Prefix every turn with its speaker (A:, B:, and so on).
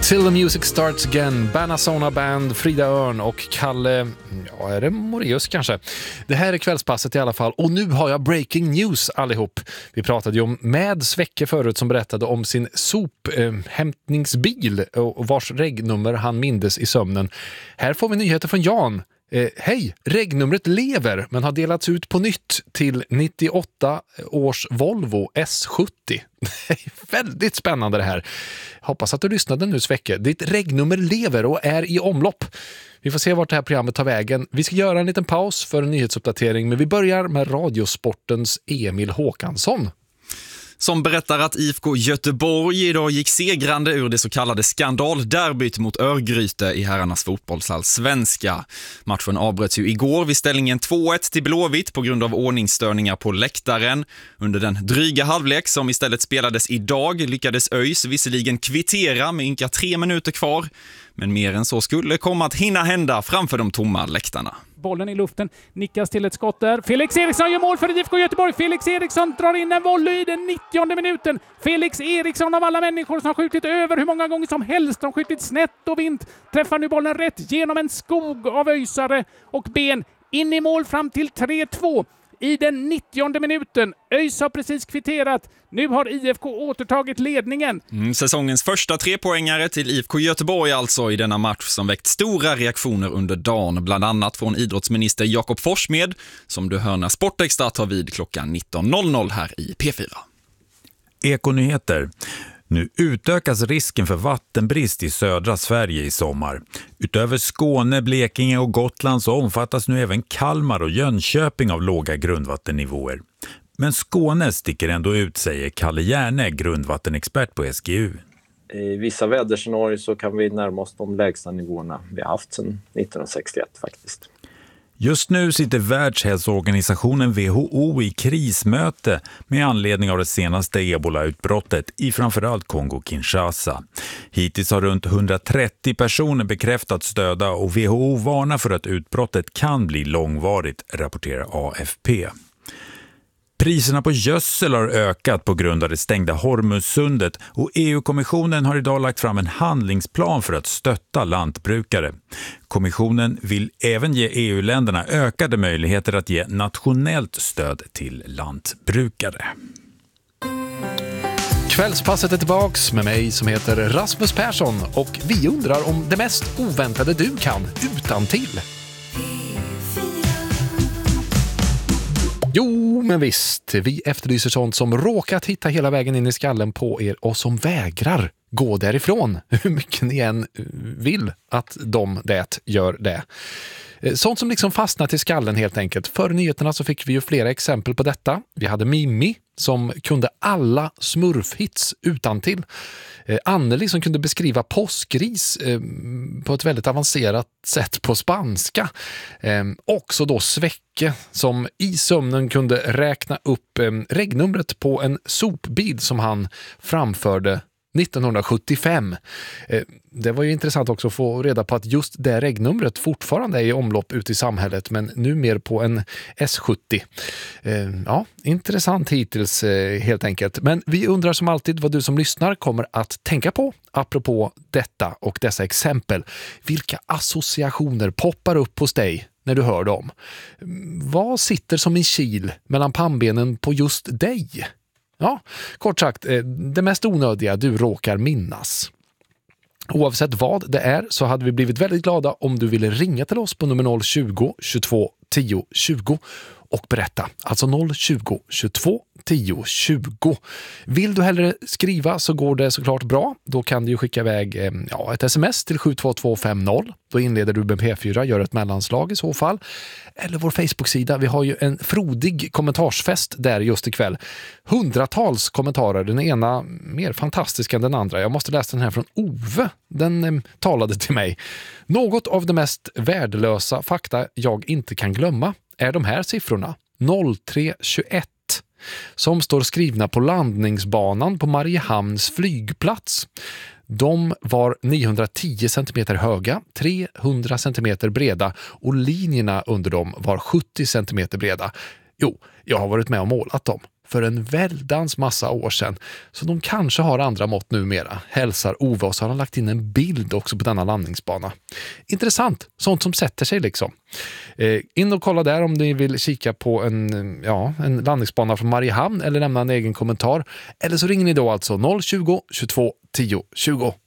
A: Till the Music Starts Again, Banasona Band, Frida Örn och Kalle, ja, är det Moreus kanske? Det här är kvällspasset i alla fall, och nu har jag breaking news allihop. Vi pratade ju om med Svecke förut som berättade om sin sophämtningsbil och vars regnummer han mindes i sömnen. Här får vi nyheter från Jan. Hej, regnumret lever men har delats ut på nytt till 98 års Volvo S70. Väldigt spännande det här. Hoppas att du lyssnade nu, Svecke. Ditt regnummer lever och är i omlopp. Vi får se vart det här programmet tar vägen. Vi ska göra en liten paus för en nyhetsuppdatering, men vi börjar med Radiosportens Emil Håkansson.
B: Som berättar att IFK Göteborg idag gick segrande ur det så kallade skandalderbyt mot Örgryte i herrarnas fotbollsallsvenska. Matchen avbröts ju igår vid ställningen 2-1 till Blåvitt på grund av ordningsstörningar på läktaren. Under den dryga halvlek som istället spelades idag lyckades ÖIS visserligen kvittera med ynka 3 minuter kvar. Men mer än så skulle komma att hinna hända framför de tomma läktarna.
C: Bollen i luften, nickas till ett skott där. Felix Eriksson gör mål för IFK Göteborg. Felix Eriksson drar in en volley i den 90:e minuten. Felix Eriksson av alla människor som har skjutit över hur många gånger som helst. De har skjutit snett och vint. Träffar nu bollen rätt genom en skog av öjsare och ben. In i mål fram till 3-2. I den 90:e minuten. ÖIS har precis kvitterat. Nu har IFK återtagit ledningen.
B: Säsongens första 3-poängare till IFK Göteborg alltså i denna match som väckt stora reaktioner under dagen. Bland annat från idrottsminister Jakob Forssmed som du hör när Sportextra tar vid klockan 19.00 här i P4.
D: Ekonyheter. Nu utökas risken för vattenbrist i södra Sverige i sommar. Utöver Skåne, Blekinge och Gotland så omfattas nu även Kalmar och Jönköping av låga grundvattennivåer. Men Skåne sticker ändå ut, säger Kalle Järne, grundvattenexpert på SGU.
E: I vissa väderscenarier så kan vi närma oss de lägsta nivåerna vi har haft sedan 1961 faktiskt.
D: Just nu sitter Världshälsoorganisationen WHO i krismöte med anledning av det senaste Ebola-utbrottet i framförallt Kongo-Kinshasa. Hittills har runt 130 personer bekräftats döda och WHO varnar för att utbrottet kan bli långvarigt, rapporterar AFP. Priserna på gödsel har ökat på grund av det stängda Hormuzsundet och EU-kommissionen har idag lagt fram en handlingsplan för att stötta lantbrukare. Kommissionen vill även ge EU-länderna ökade möjligheter att ge nationellt stöd till lantbrukare.
A: Kvällspasset är tillbaks med mig som heter Rasmus Persson och vi undrar om det mest oväntade du kan utantill. Jo, men visst. Vi efterlyser sånt som råkat hitta hela vägen in i skallen på er och som vägrar gå därifrån. Hur mycket ni än vill att de det gör det. Sånt som liksom fastnat i skallen helt enkelt. Före nyheterna så fick vi ju flera exempel på detta. Vi hade Mimmi som kunde alla smurfhits utantill. Anneli som kunde beskriva påskris på ett väldigt avancerat sätt på spanska. Också då Svecke som i sömnen kunde räkna upp regnumret på en sopbil som han framförde 1975. Det var ju intressant också att få reda på att just det regnumret fortfarande är i omlopp ute i samhället, men nu mer på en S70. Ja, intressant hittills helt enkelt. Men vi undrar som alltid vad du som lyssnar kommer att tänka på apropå detta och dessa exempel. Vilka associationer poppar upp hos dig när du hör dem? Vad sitter som en kil mellan pannbenen på just dig? Ja, kort sagt, det mest onödiga du råkar minnas. Oavsett vad det är så hade vi blivit väldigt glada om du ville ringa till oss på nummer 020 22 10 20 och berätta. Alltså 020 22 10 20. Vill du hellre skriva så går det såklart bra. Då kan du ju skicka iväg ett sms till 72250. Då inleder du med P4, gör ett mellanslag i så fall. Eller vår Facebook-sida. Vi har ju en frodig kommentarsfest där just ikväll. Hundratals kommentarer. Den ena mer fantastisk än den andra. Jag måste läsa den här från Ove. Den talade till mig. Något av det mest värdelösa fakta jag inte kan glömma är de här siffrorna. 0321 som står skrivna på landningsbanan på Mariehamns flygplats. De var 910 cm höga, 300 cm breda och linjerna under dem var 70 cm breda. Jo, jag har varit med och målat dem. för en väldans massa år sedan. Så de kanske har andra mått numera. Hälsar Ove, och så har han lagt in en bild också på denna landningsbana. Intressant, sånt som sätter sig liksom. In och kolla där om ni vill kika på en landningsbana från Mariehamn eller lämna en egen kommentar. Eller så ringer ni då alltså 020 22 10 20.